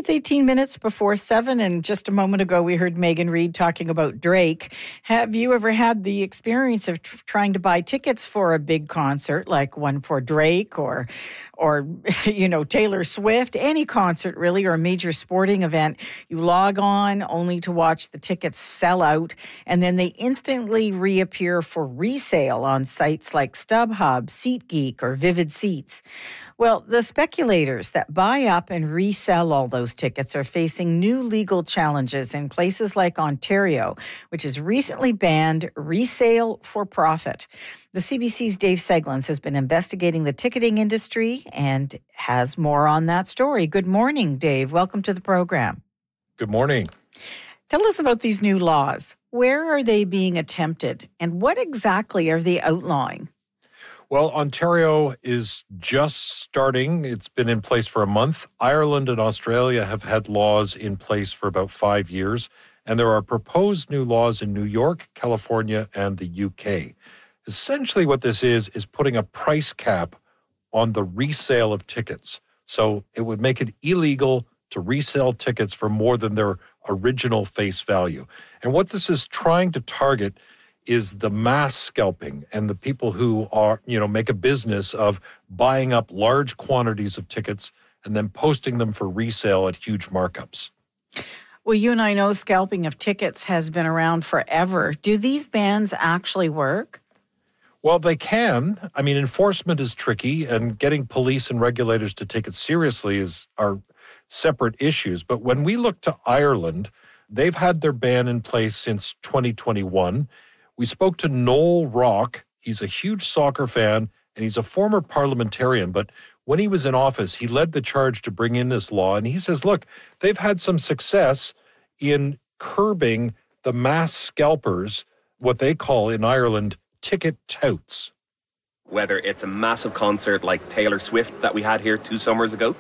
It's 18 minutes before 7, and just a moment ago we heard Megan Reid talking about Drake. Have you ever had the experience of trying to buy tickets for a big concert, like one for Drake or Taylor Swift, any concert really, or a major sporting event? You log on only to watch the tickets sell out, and then they instantly reappear for resale on sites like StubHub, SeatGeek, or Vivid Seats. Well, the speculators that buy up and resell all those tickets are facing new legal challenges in places like Ontario, which has recently banned resale for profit. The CBC's Dave Seglins has been investigating the ticketing industry and has more on that story. Good morning, Dave. Welcome to the program. Good morning. Tell us about these new laws. Where are they being attempted, and what exactly are they outlawing? Well, Ontario is just starting. It's been in place for a month. Ireland and Australia have had laws in place for about 5 years, and there are proposed new laws in New York, California, and the UK. Essentially what this is putting a price cap on the resale of tickets. So it would make it illegal to resell tickets for more than their original face value. And what this is trying to target is the mass scalping and the people who are, make a business of buying up large quantities of tickets and then posting them for resale at huge markups. Well, you and I know scalping of tickets has been around forever. Do these bans actually work? Well, they can. I mean, enforcement is tricky, and getting police and regulators to take it seriously are separate issues. But when we look to Ireland, they've had their ban in place since 2021. We spoke to Noel Rock. He's a huge soccer fan, and he's a former parliamentarian. But when he was in office, he led the charge to bring in this law. And he says, look, they've had some success in curbing the mass scalpers, what they call in Ireland, ticket touts. Whether it's a massive concert like Taylor Swift that we had here 2 summers ago,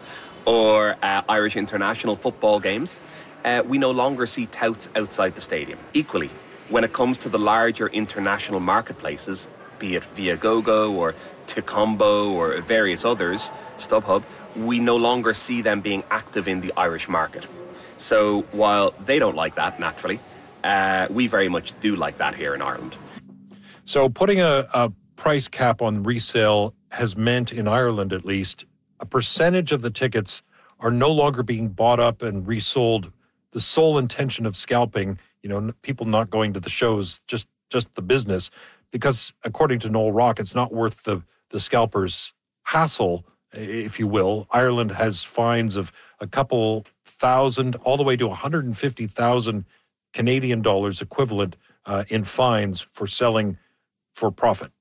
or Irish international football games, we no longer see touts outside the stadium. Equally, when it comes to the larger international marketplaces, be it Viagogo or Ticombo or various others, StubHub, we no longer see them being active in the Irish market. So while they don't like that, naturally, we very much do like that here in Ireland. So putting a price cap on resale has meant, in Ireland at least, a percentage of the tickets are no longer being bought up and resold. The sole intention of scalping, people not going to the shows, just the business, because according to Noel Rock, it's not worth the scalpers' hassle, if you will. Ireland has fines of a couple thousand, all the way to 150,000 Canadian dollars equivalent in fines for selling for profit.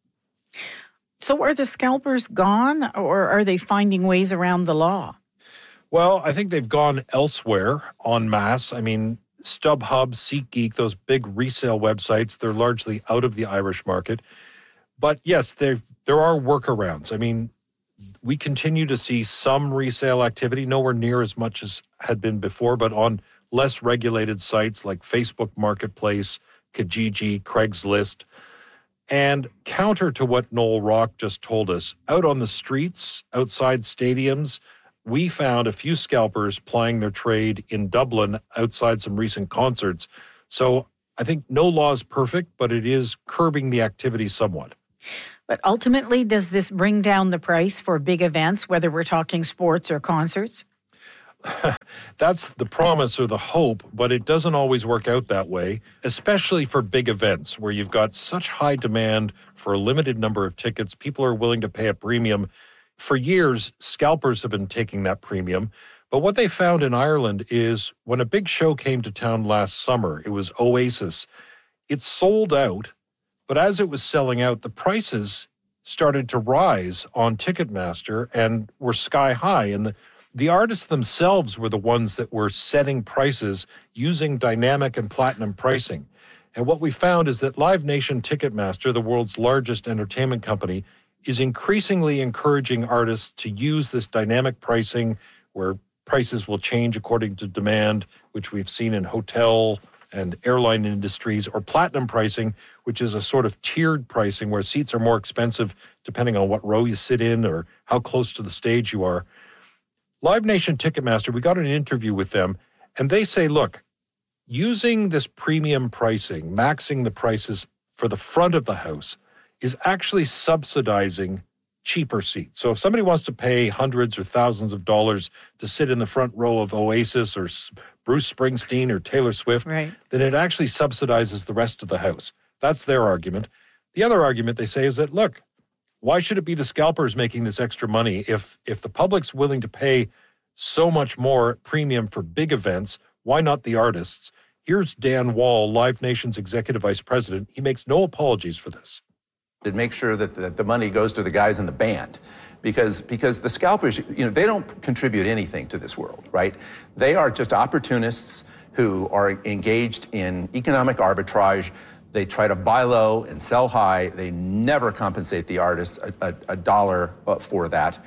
So are the scalpers gone, or are they finding ways around the law? Well, I think they've gone elsewhere en masse. I mean, StubHub, SeatGeek, those big resale websites, they're largely out of the Irish market. But yes, there are workarounds. I mean, we continue to see some resale activity, nowhere near as much as had been before, but on less regulated sites like Facebook Marketplace, Kijiji, Craigslist. And counter to what Noel Rock just told us, out on the streets, outside stadiums, we found a few scalpers plying their trade in Dublin outside some recent concerts. So I think no law is perfect, but it is curbing the activity somewhat. But ultimately, does this bring down the price for big events, whether we're talking sports or concerts? That's the promise or the hope, but it doesn't always work out that way, especially for big events where you've got such high demand for a limited number of tickets. People are willing to pay a premium. For years, scalpers have been taking that premium. But what they found in Ireland is when a big show came to town last summer, it was Oasis, it sold out. But as it was selling out, the prices started to rise on Ticketmaster and were sky high. And the artists themselves were the ones that were setting prices using dynamic and platinum pricing. And what we found is that Live Nation Ticketmaster, the world's largest entertainment company, is increasingly encouraging artists to use this dynamic pricing where prices will change according to demand, which we've seen in hotel and airline industries, or platinum pricing, which is a sort of tiered pricing where seats are more expensive depending on what row you sit in or how close to the stage you are. Live Nation Ticketmaster, we got an interview with them, and they say, look, using this premium pricing, maxing the prices for the front of the house, is actually subsidizing cheaper seats. So if somebody wants to pay hundreds or thousands of dollars to sit in the front row of Oasis or Bruce Springsteen or Taylor Swift, Right. then it actually subsidizes the rest of the house. That's their argument. The other argument they say is that, look, why should it be the scalpers making this extra money? If the public's willing to pay so much more premium for big events, why not the artists? Here's Dan Wall, Live Nation's executive vice president. He makes no apologies for this. To make sure that the money goes to the guys in the band, because the scalpers, they don't contribute anything to this world, right? They are just opportunists who are engaged in economic arbitrage. They try to buy low and sell high. They never compensate the artists a dollar for that,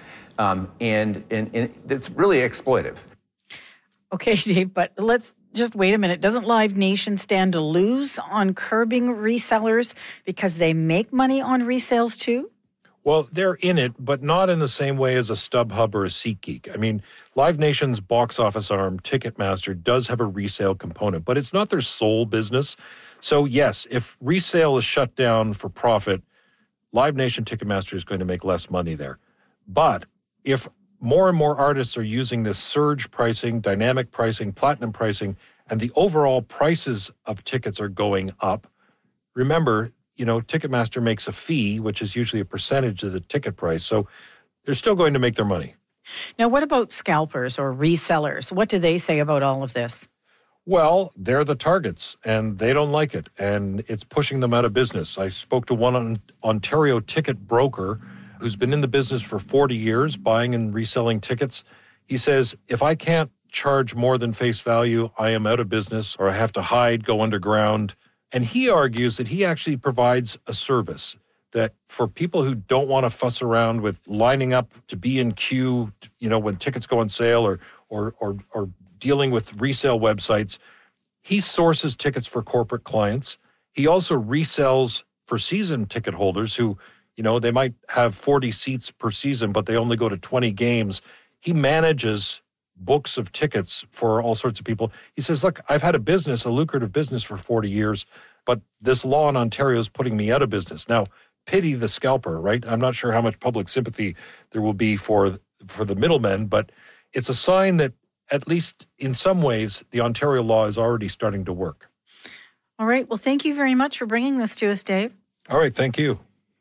and it's really exploitive. Okay, Dave, but let's just wait a minute. Doesn't Live Nation stand to lose on curbing resellers because they make money on resales too? Well, they're in it, but not in the same way as a StubHub or a SeatGeek. I mean, Live Nation's box office arm, Ticketmaster, does have a resale component, but it's not their sole business. So yes, if resale is shut down for profit, Live Nation Ticketmaster is going to make less money there. But if more and more artists are using this surge pricing, dynamic pricing, platinum pricing, and the overall prices of tickets are going up. Remember, Ticketmaster makes a fee, which is usually a percentage of the ticket price. So they're still going to make their money. Now, what about scalpers or resellers? What do they say about all of this? Well, they're the targets, and they don't like it, and it's pushing them out of business. I spoke to one Ontario ticket broker who's been in the business for 40 years, buying and reselling tickets. He says, if I can't charge more than face value, I am out of business, or I have to hide, go underground. And he argues that he actually provides a service that for people who don't want to fuss around with lining up to be in queue, when tickets go on sale or dealing with resale websites, he sources tickets for corporate clients. He also resells for season ticket holders who, they might have 40 seats per season, but they only go to 20 games. He manages books of tickets for all sorts of people. He says, look, I've had a lucrative business for 40 years, but this law in Ontario is putting me out of business. Now, pity the scalper, right? I'm not sure how much public sympathy there will be for the middlemen, but it's a sign that at least in some ways, the Ontario law is already starting to work. All right. Well, thank you very much for bringing this to us, Dave. All right. Thank you.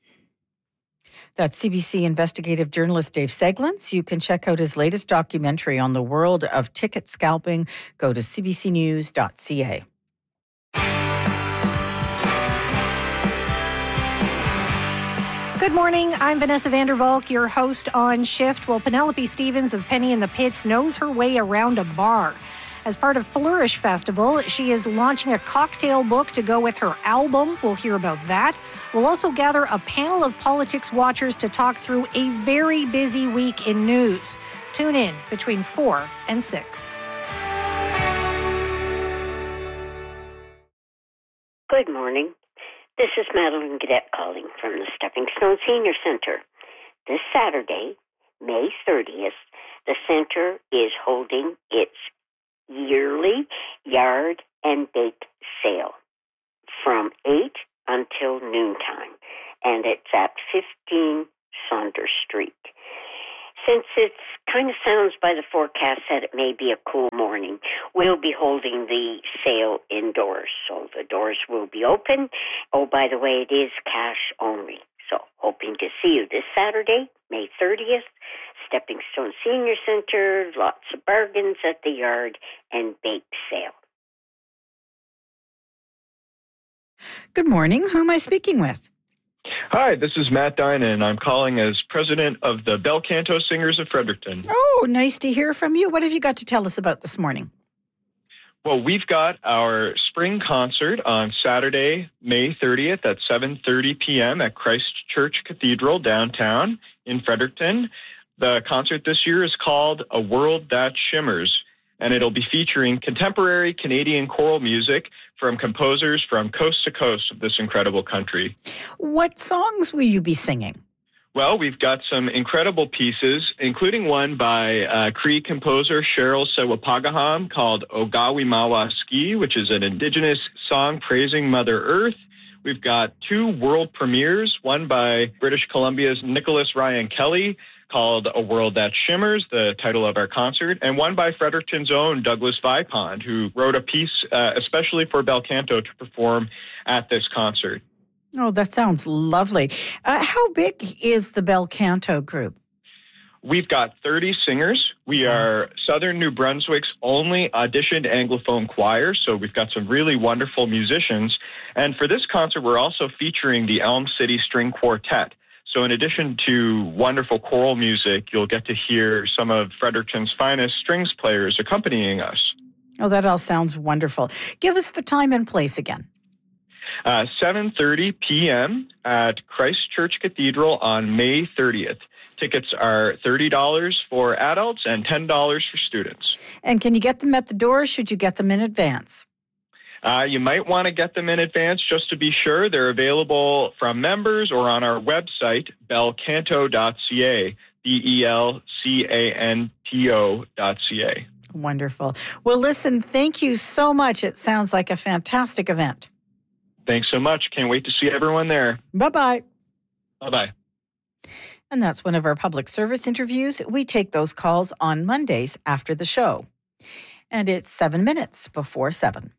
That's CBC investigative journalist Dave Seglins. You can check out his latest documentary on the world of ticket scalping. Go to cbcnews.ca. Good morning. I'm Vanessa Vandervalk, your host on Shift. Well, Penelope Stevens of Penny in the Pits knows her way around a bar. As part of Flourish Festival, she is launching a cocktail book to go with her album. We'll hear about that. We'll also gather a panel of politics watchers to talk through a very busy week in news. Tune in between 4 and 6. Good morning. This is Madeline Gadet calling from the Stepping Stone Senior Center. This Saturday, May 30th, the center is holding its yearly yard and bake sale from 8 until noontime, and it's at 15 Saunders Street. Since it kind of sounds by the forecast that it may be a cool morning, we'll be holding the sale indoors, so the doors will be open. Oh, by the way, it is cash only. So, hoping to see you this Saturday, May 30th, Stepping Stone Senior Center, lots of bargains at the yard and bake sale. Good morning. Who am I speaking with? Hi, this is Matt Dynan, and I'm calling as president of the Bel Canto Singers of Fredericton. Oh, nice to hear from you. What have you got to tell us about this morning? Well, we've got our spring concert on Saturday, May 30th at 7:30 p.m. at Christ Church Cathedral downtown in Fredericton. The concert this year is called A World That Shimmers, and it'll be featuring contemporary Canadian choral music from composers from coast to coast of this incredible country. What songs will you be singing? Well, we've got some incredible pieces, including one by Cree composer Cheryl Sewapagaham called Ogawi Mawa Ski, which is an indigenous song praising Mother Earth. We've got 2 world premieres, one by British Columbia's Nicholas Ryan Kelly called A World That Shimmers, the title of our concert, and one by Fredericton's own Douglas Vipond, who wrote a piece especially for Bel Canto to perform at this concert. Oh, that sounds lovely. How big is the Bel Canto group? We've got 30 singers. We are Southern New Brunswick's only auditioned Anglophone choir, so we've got some really wonderful musicians. And for this concert, we're also featuring the Elm City String Quartet. So in addition to wonderful choral music, you'll get to hear some of Fredericton's finest strings players accompanying us. Oh, that all sounds wonderful. Give us the time and place again. 7:30 p.m. at Christ Church Cathedral on May 30th. Tickets are $30 for adults and $10 for students. And can you get them at the door or should you get them in advance? You might want to get them in advance just to be sure. They're available from members or on our website, belcanto.ca, belcanto.ca. Wonderful. Well, listen, thank you so much. It sounds like a fantastic event. Thanks so much. Can't wait to see everyone there. Bye-bye. Bye-bye. And that's one of our public service interviews. We take those calls on Mondays after the show. And it's 7 minutes before 7.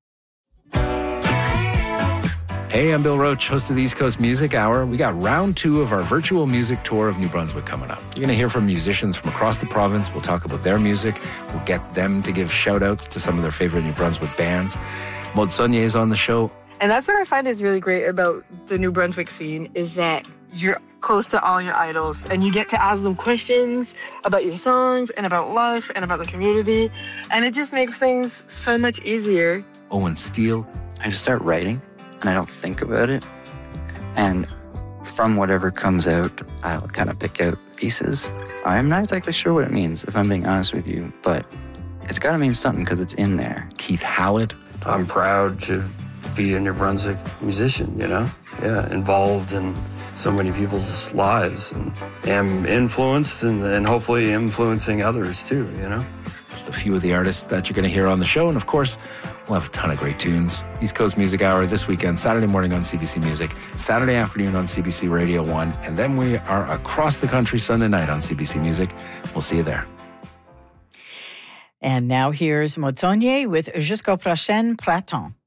Hey, I'm Bill Roach, host of the East Coast Music Hour. We got round 2 of our virtual music tour of New Brunswick coming up. You're going to hear from musicians from across the province. We'll talk about their music. We'll get them to give shout-outs to some of their favorite New Brunswick bands. Maud Saunier is on the show. And that's what I find is really great about the New Brunswick scene is that you're close to all your idols and you get to ask them questions about your songs and about life and about the community. And it just makes things so much easier. Owen Steele. I just start writing and I don't think about it. And from whatever comes out, I'll kind of pick out pieces. I'm not exactly sure what it means, if I'm being honest with you, but it's got to mean something because it's in there. Keith Hallett. I'm proud to be a New Brunswick musician, you know? Yeah, involved in so many people's lives and am influenced and hopefully influencing others too, you know? Just a few of the artists that you're going to hear on the show. And of course, we'll have a ton of great tunes. East Coast Music Hour this weekend, Saturday morning on CBC Music, Saturday afternoon on CBC Radio 1, and then we are across the country Sunday night on CBC Music. We'll see you there. And now here's Maud Saunier with Jusqu'au prochain printemps.